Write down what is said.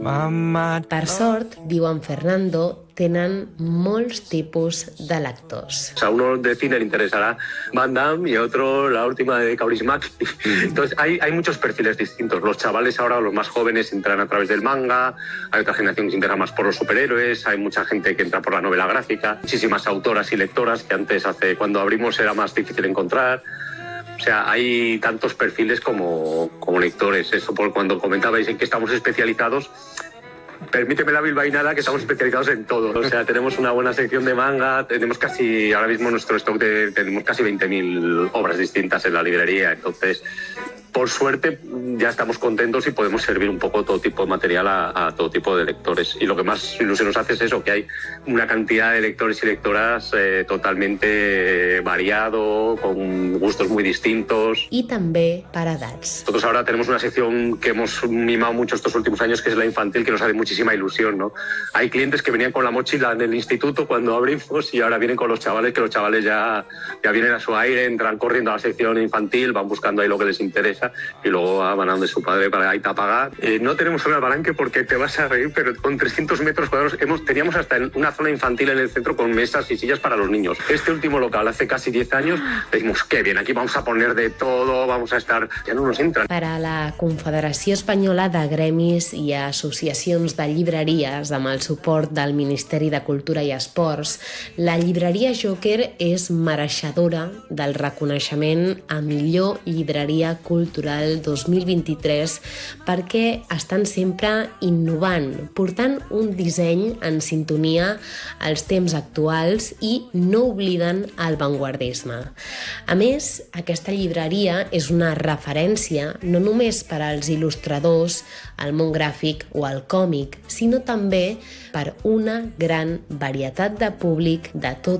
Per sort, diu en Fernando, tenen molts tipus de lectors. A uno de cine le interesará Van Damme y a otro la última de Kaurismäki. Entonces hay muchos perfiles distintos. Los chavales ahora, los más jóvenes, entran a través del manga, hay otra generación que se interesa más por los superhéroes, hay mucha gente que entra por la novela gráfica, muchísimas autoras y lectoras que antes, cuando abrimos, era más difícil encontrar. O sea, hay tantos perfiles como lectores. Eso por cuando comentabais en que estamos especializados, permíteme la bilbainada que estamos especializados en todo. O sea, tenemos una buena sección de manga, tenemos ahora mismo nuestro stock tenemos casi 20.000 obras distintas en la librería. Entonces, por suerte, ya estamos contentos y podemos servir un poco todo tipo de material a todo tipo de lectores. Y lo que más ilusión nos hace es eso, que hay una cantidad de lectores y lectoras totalmente variado, con gustos muy distintos. I també per edats. Nosotros ahora tenemos una sección que hemos mimado mucho estos últimos años, que es la infantil, que nos hace muchísima ilusión, ¿no? Hay clientes que venían con la mochila en el instituto cuando abrimos y ahora vienen con los chavales, que los chavales ya vienen a su aire, entran corriendo a la sección infantil, van buscando ahí lo que les interesa y luego van a donde su padre para ir a pagar. No tenemos zona de palanque porque te vas a reír, pero con 300 metros cuadrados teníamos hasta una zona infantil en el centro con mesas y sillas para los niños. Este último local, hace casi 10 años, decimos, qué bien, aquí vamos a poner de todo, vamos a estar... Ja no nos entran. Per a la Confederació Espanyola de Gremis i Associacions de Llibreries, amb el suport del Ministeri de Cultura i Esports, la llibreria Joker és mereixedora del reconeixement a millor llibreria cultural 2023 perquè estan sempre innovant, portant un disseny en sintonia als temps actuals i no obliden el vanguardisme. A més, aquesta llibreria és una referència no només per als il·lustradors, el món gràfic o el còmic, sinó també per una gran varietat de públic de tot